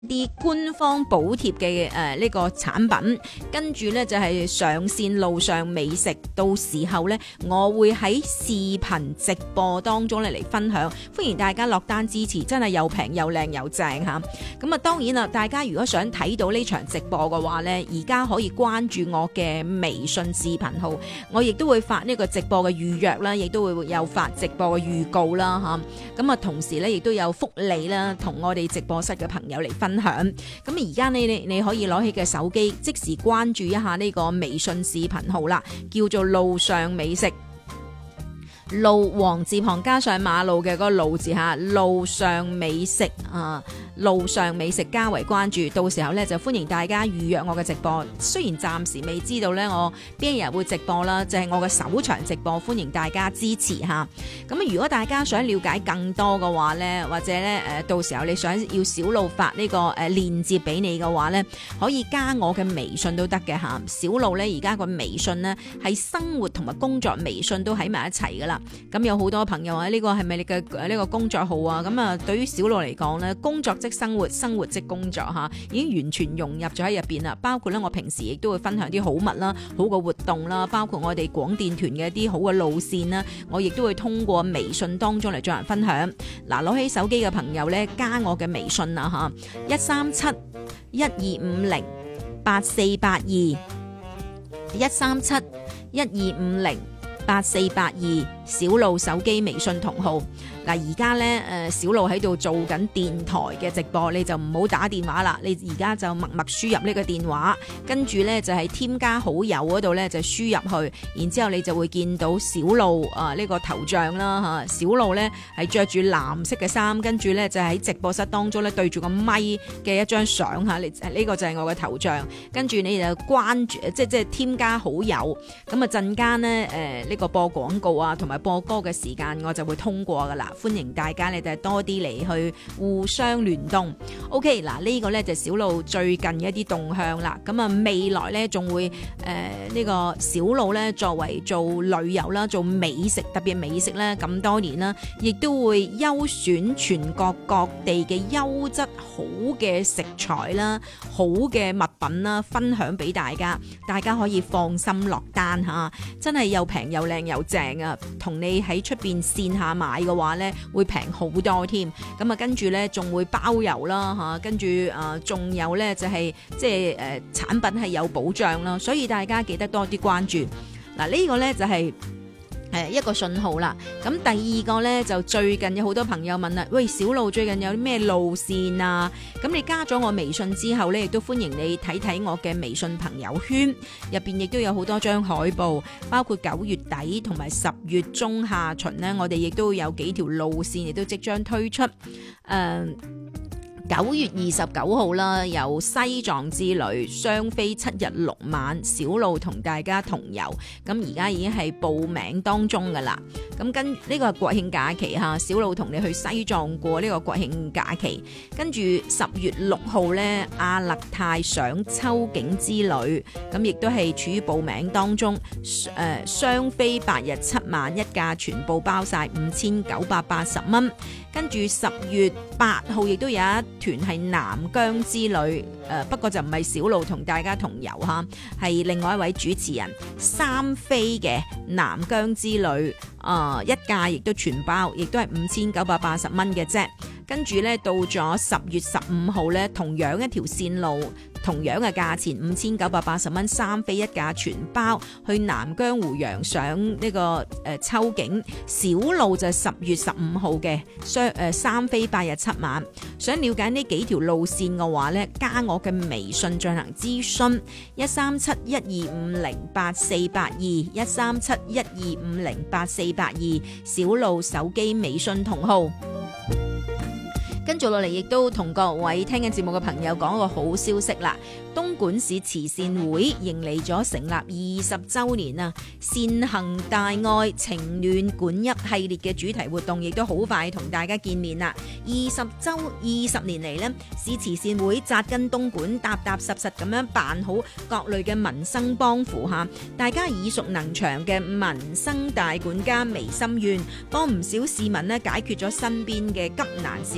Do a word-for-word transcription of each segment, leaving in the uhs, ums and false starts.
啲官方補貼嘅誒呢個產品，跟住呢就係上線路上美食，到時候呢，我會喺視頻直播當中咧嚟分享，歡迎大家落單支持，真係又平又靚又正嚇。咁啊當然啦，大家如果想睇到呢場直播嘅話呢，而家可以關注我嘅微信視頻號，我亦都會發呢個直播嘅預約啦，亦都會有發直播嘅預告啦嚇。咁啊同時呢，亦都有福利啦，同我哋直播室嘅朋友嚟分享。咁而家你你你可以攞起嘅手機，即時關注一下呢個微信視頻號啦，叫做路上美食。路王字旁加上馬路嘅嗰個路字嚇，路上美食啊，路上美食加為關注，到時候咧就歡迎大家預約我嘅直播。雖然暫時未知道咧我邊一日會直播啦，就係、是、我嘅首場直播，歡迎大家支持嚇。咁如果大家想了解更多嘅話咧，或者咧誒到時候你想要小路發呢個誒鏈接俾你嘅話咧，可以加我嘅微信都得嘅嚇。小路咧而家個微信咧係生活同埋工作微信都喺埋一齊噶啦。咁有好多朋友話呢個係咪你嘅呢個工作號啊？咁啊，對於小路嚟講呢，工作即生活，生活即工作嚇，已經完全融入咗喺入邊啦。包括咧，我平時亦都會分享啲好物啦、好嘅活動啦，包括我哋廣電團嘅一啲好嘅路線啦，我亦都會通過微信當中嚟進行分享。嗱，攞起手機嘅朋友呢，加我嘅微信啊嚇，一三七一二五零八四八二，一三七一二五零八四八二，小路手機微信同號。嗱，而家咧誒小路喺度做緊電台嘅直播，你就唔好打電話啦，你而家就默默輸入呢個電話，跟住咧就係添加好友嗰度咧就輸入去，然之後你就會見到小路啊呢個頭像啦嚇，小路咧係着住藍色嘅衫，跟住咧就喺直播室當中咧對住個咪嘅一張相嚇，你呢個就係我嘅頭像，跟住你就關注即即係添加好友，咁啊陣間咧誒呢個播廣告啊同埋播歌嘅時間我就會通過噶啦。歡迎大家咧就多啲嚟去互相聯動。OK， 嗱呢個咧就小路最近嘅一啲動向啦。咁啊未來咧仲會誒呢、呃這個小路咧作為做旅遊啦、做美食特別美食咧咁多年啦，亦都會優選全國各地嘅優質好嘅食材啦、好嘅物品啦，分享俾大家。大家可以放心落單嚇，真係又平又靚又正啊！同你喺出邊線下買嘅話咧，會平好多添。咁啊，跟住咧仲會包郵啦嚇，跟住啊仲有咧就係即係誒產品係有保障啦，所以大家記得多啲關注。嗱、這、呢個咧就係誒一個信號啦。咁第二個咧就最近有好多朋友問啦，喂，小路最近有啲咩路線啊？咁你加咗我微信之後咧，亦都歡迎你睇睇我嘅微信朋友圈，入邊亦都有好多張海報，包括九月底同埋十月中下旬呢，我哋亦都有幾條路線亦都即將推出。誒、呃。九月二十九號啦，有西藏之旅，雙飛七日六晚，小路同大家同遊。咁而家已經係報名當中噶啦。咁跟呢、這個係國慶假期嚇，小路同你去西藏過呢個國慶假期。跟住十月六號呢，阿勒泰賞秋景之旅，咁亦都係處於報名當中。誒、呃，雙飛八日七晚，一價全部包晒五千九百八十蚊。跟住十月八號亦都有一團係南疆之旅，誒、呃、不過就唔係小路同大家同遊嚇，係另外一位主持人三飛嘅南疆之旅，啊、呃、一價亦都全包，亦都係五千九百八十蚊嘅啫。跟住咧到咗十月十五號咧，同樣一條線路，同樣嘅價錢五千九百八十蚊，三飛一價全包，去南疆胡楊賞呢個誒秋景。小路就十月十五號嘅雙誒三飛八日七晚。想了解呢幾條路線嘅話咧，加我嘅微信進行諮詢，一三七一二五零八四八二，一三七一二五零八四八二，小路手機微信同號。跟住落嚟，亦都同各位聽緊節目嘅朋友講一個好消息啦！東莞市慈善會迎嚟咗成立二十週年啊！善行大愛情暖管一系列嘅主題活動，亦都好快同大家見面啦！二十週二十年嚟呢，市慈善會紮根東莞，踏踏實實咁樣辦好各類嘅民生幫扶嚇，大家耳熟能詳嘅民生大管家微心願，幫唔少市民呢解決咗身邊嘅急難小事。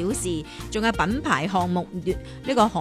仲有品牌項目呢個